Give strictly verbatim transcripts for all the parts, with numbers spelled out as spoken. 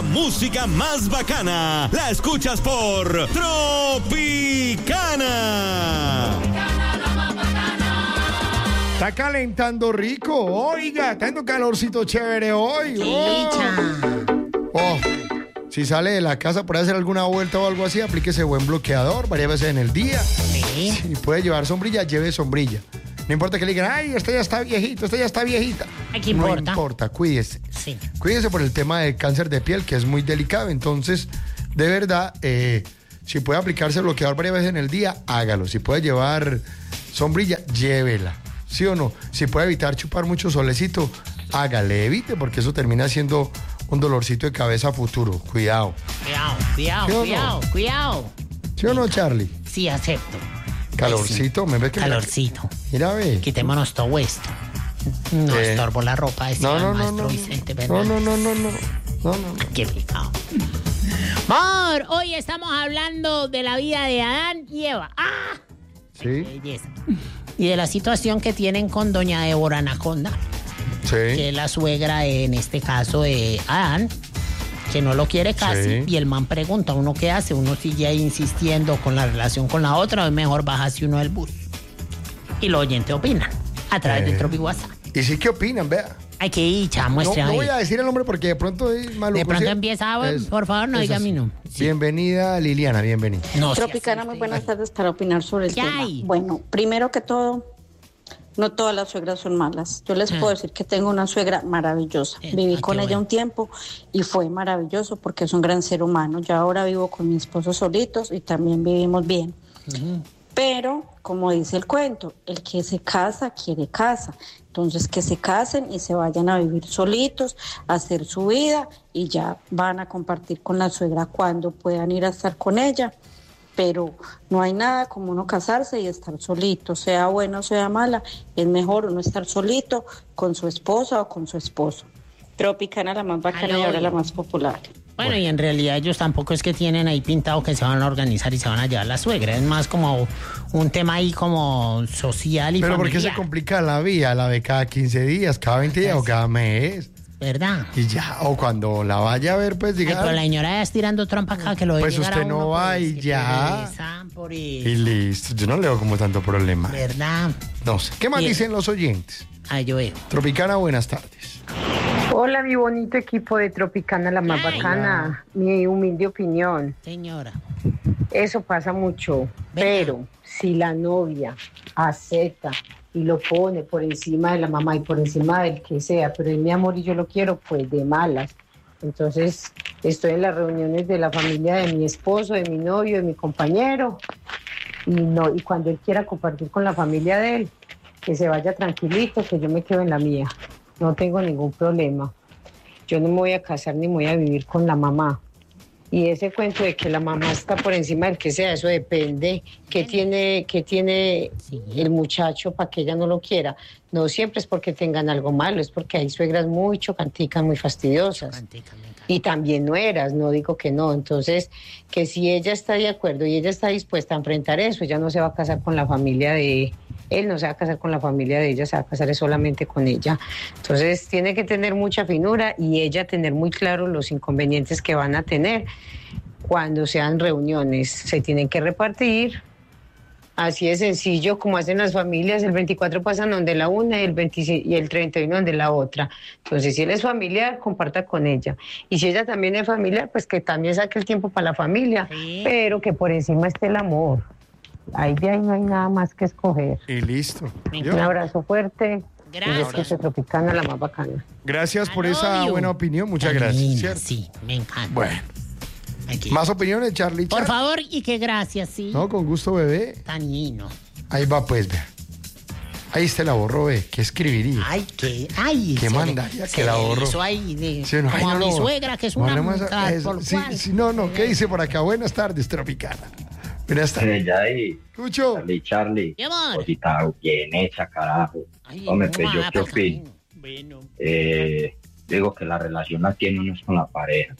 La música más bacana la escuchas por Tropicana. Está calentando rico, oiga, está dando calorcito chévere hoy. Oh. Oh. Si sale de la casa por hacer alguna vuelta o algo así, aplíquese buen bloqueador varias veces en el día. Sí. Si puede llevar sombrilla, lleve sombrilla. No importa que le digan, ay, este ya está viejito, este ya está viejita. ¿Qué importa? No importa, cuídese. Sí. Cuídese por el tema del cáncer de piel, que es muy delicado. Entonces, de verdad, eh, si puede aplicarse bloqueador varias veces en el día, hágalo. Si puede llevar sombrilla, llévela. ¿Sí o no? Si puede evitar chupar mucho solecito, hágale, evite, porque eso termina siendo un dolorcito de cabeza a futuro. Cuidado. Cuidado, cuidado, ¿Sí o no? cuidado, cuidado. ¿Sí o no, Charlie? Sí, acepto. Calorcito, me ve que... Calorcito. Mira, ve. Quitémonos todo esto. No Eh. estorbo la ropa, decía No, no, el no, maestro no. Vicente No, Fernández. no, no, no, no. No, no, no. Qué pecado. Amor, hoy estamos hablando de la vida de Adán y Eva. ¡Ah! Sí, Belleza. Y de la situación que tienen con doña Débora Anaconda, que sí. es la suegra, en este caso, de Adán, que no lo quiere casi, Sí. y el man pregunta, ¿uno qué hace? Uno sigue ahí insistiendo con la relación con la otra, o es mejor bajarse uno del bus. Y los oyentes opinan a través Eh. de Tropi WhatsApp. ¿Y sí qué opinan? Vea. Hay que ir, chamo, No, muestre no ahí. voy a decir el nombre porque de pronto es maluco. De pronto ¿sí? empieza, ah, Es- por favor, no es diga así. mi nombre. Sí. Bienvenida, Liliana, bienvenida. No, se Tropicana, muy buenas tardes para opinar sobre el ¿Qué tema. hay? Bueno, primero que todo, no todas las suegras son malas. Yo les Ah. puedo decir que tengo una suegra maravillosa. Eh, Viví ah, con qué ella bueno. un tiempo y fue maravilloso porque es un gran ser humano. Yo ahora vivo con mi esposo solitos y también vivimos bien. Pero, como dice el cuento, el que se casa quiere casa. Entonces, que se casen y se vayan a vivir solitos, a hacer su vida y ya van a compartir con la suegra cuando puedan ir a estar con ella. Pero no hay nada como uno casarse y estar solito, sea buena o sea mala, es mejor uno estar solito con su esposa o con su esposo. Tropicana, la más bacana Ay, y ahora oye. la más popular. Bueno, y en realidad ellos tampoco es que tienen ahí pintado que se van a organizar y se van a llevar la suegra. Es más como un tema ahí como social y Pero ¿por qué familiar. se complica la vida? La de cada quince días, cada veinte días o cada mes. ¿Verdad? Y ya, o cuando la vaya a ver, pues Ay, diga. pero la señora ya estirando trompa acá que lo ve Pues llegar usted a no uno, va pues, y qué ya. pereza, por Y eso. listo. Yo no le veo como tanto problema. ¿Verdad? No sé. ¿Qué más Bien. dicen los oyentes? Ay, yo veo. Tropicana, buenas tardes. Hola, mi bonito equipo de Tropicana, la más Ay. bacana. Mi humilde opinión, Señora. eso pasa mucho, pero si la novia acepta y lo pone por encima de la mamá y por encima del que sea, pero es mi amor y yo lo quiero, pues de malas. Entonces, estoy en las reuniones de la familia de mi esposo, de mi novio, de mi compañero, y no, y cuando él quiera compartir con la familia de él, que se vaya tranquilito, que yo me quedo en la mía. No tengo ningún problema. Yo no me voy a casar ni me voy a vivir con la mamá. Y ese cuento de que la mamá está por encima del que sea, eso depende. ¿Qué tiene, qué tiene Sí. el muchacho para que ella no lo quiera? No siempre es porque tengan algo malo, es porque hay suegras muy chocanticas, muy fastidiosas. Cantica, me encanta. Y también nueras, no digo que no. Entonces, que si ella está de acuerdo y ella está dispuesta a enfrentar eso, ella no se va a casar con la familia de él, no se va a casar con la familia de ella, se va a casar solamente con ella. Entonces, tiene que tener mucha finura y ella tener muy claro los inconvenientes que van a tener cuando sean reuniones. Se tienen que repartir. Así de sencillo como hacen las familias, el veinticuatro pasan donde la una y el veintiséis y el treinta y uno donde la otra. Entonces, si él es familiar, comparta con ella. Y si ella también es familiar, pues que también saque el tiempo para la familia, Sí. pero que por encima esté el amor. Ahí de ahí no hay nada más que escoger. Y listo. Me ¿Yo? Un abrazo fuerte. Gracias. Y es que Tropicana, la más bacana. Gracias por I esa love you. buena opinión. Muchas Tan gracias. linda, ¿cierto? Sí, me encanta. Bueno, Aquí. más opiniones, Charlie. Por Char- favor, y que gracias, sí. No, con gusto, bebé. Tan lindo. Ahí va, pues, vea. Ahí está la borró, ve. ¿Qué escribiría? Ay, que, ay. Qué se le- mandaría se que la le borró. hizo ahí de, Sí, no, como ay, a no, mi no. suegra, que es una Volvemos a- mujer eso, por sí, cual. sí, no, no. ¿Qué dice por acá? Buenas tardes, Tropicana. Buenas tardes. Eh, ya ahí, Escucho. Charlie, Charlie. Mi amor. Cosita bien hecha, carajo. Ay, Hombre, no, pues yo va qué pa'l opino. camino. Bueno. Eh, digo que la relación la tiene uno es con la pareja.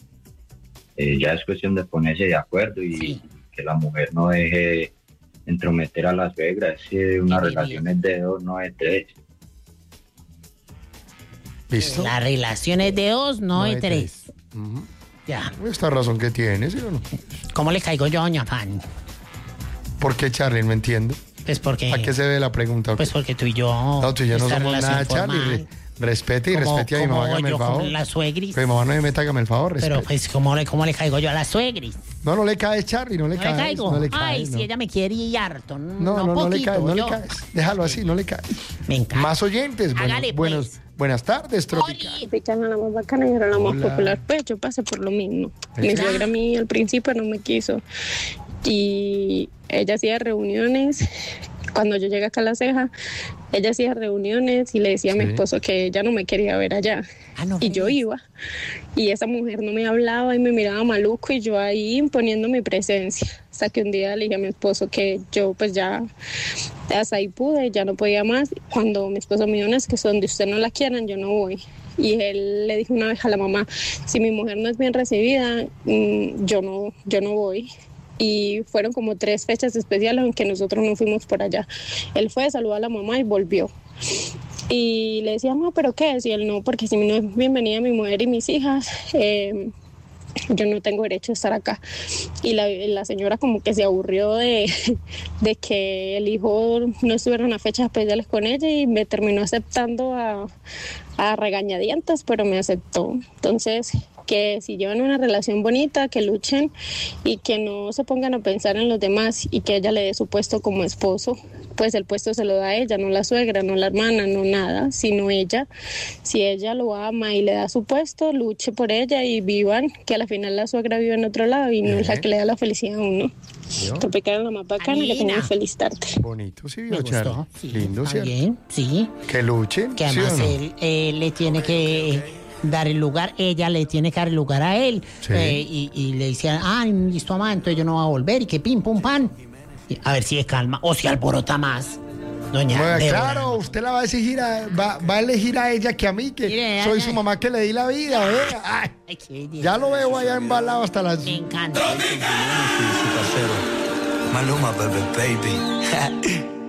Eh, ya es cuestión de ponerse de acuerdo y Sí. que la mujer no deje entrometer a las suegras. Eh, una Sí, relación es de dos, no es de tres. ¿Listo? La relación es de dos, no, de tres. Ujú. Ya. Esta razón que tiene, ¿sí o no? ¿Cómo le caigo yo a doña Fanny? ¿Por qué, Charlie? No entiendo. Pues porque... ¿A qué se ve la pregunta? Pues porque tú y yo... No, tú y yo no esta somos relación nada, Charlie. formal, Re- respete y como- respete a mi como mamá, hágame yo el favor. con la suegris. Que mi mamá no me meta, hágame el favor, respete. Pero pues, ¿cómo le, ¿cómo le caigo yo a la suegris? No, no le caes, Charlie, no le ¿No caes. le caigo? No le Ay, caes, si no. ella me quiere y harto. No, No, no, no, poquito, le caes, no yo. le caes. Déjalo así, no le caes. Me encanta. Más oyentes. Bueno, Hágale, buenos, pues. buenas tardes, Tropical. Oli. Picana la más bacana y era la más Hola. popular. Pues yo pasé por lo mismo. Mi ¿Sí? suegra a mí al principio no me quiso. Y ella hacía reuniones. Cuando yo llegué acá a La Ceja, ella hacía reuniones y le decía a mi Sí. esposo que ella no me quería ver allá. Ah, no, Y yo pues. iba. Y esa mujer no me hablaba y me miraba maluco y yo ahí imponiendo mi presencia. Hasta que un día le dije a mi esposo que yo pues ya hasta ahí pude, ya no podía más. Cuando mi esposo me dijo, no, es que donde usted no la quieran, yo no voy. Y él le dijo una vez a la mamá, si mi mujer no es bien recibida, mm, yo no, yo no voy. Y fueron como tres fechas especiales en que nosotros no fuimos por allá. Él fue, saludó a la mamá y volvió. Y le decía, no, ¿pero qué? Y él, no, porque si no es bienvenida mi mujer y mis hijas, eh, yo no tengo derecho a estar acá. Y la, la señora como que se aburrió de, de que el hijo no estuviera en las fechas especiales con ella y me terminó aceptando a, a regañadientas, pero me aceptó. Entonces, que si llevan una relación bonita, que luchen y que no se pongan a pensar en los demás y que ella le dé su puesto como esposo, pues el puesto se lo da a ella, no la suegra, no la hermana, no nada, sino ella. Si ella lo ama y le da su puesto, luche por ella y vivan, que a la final la suegra vive en otro lado y no es la que le da la felicidad a uno. ¿Vio? Tropical la más bacana y que tenga Alina. feliz tarde. Bonito, sí, Me vio, Charlie. gustó. Sí, Lindo, está ¿cierto? bien, sí. Que luchen, Que ¿sí o además no? él eh, le tiene que dar el lugar, ella le tiene que dar el lugar a él. Sí. Eh, y, y le decían, ah, listo, mamá, entonces yo no voy a volver y que pim, pum, pan. Y a ver si es calma o si alborota más. Doña Bueno, Débora. claro, usted la va a exigir, a- va, va a elegir a ella que a mí, que Mire, soy ay, su ay. mamá que le di la vida, vea. Ay, Ay, qué belleza. ya lo veo allá embalado hasta las... Me encanta. Maluma, baby, baby.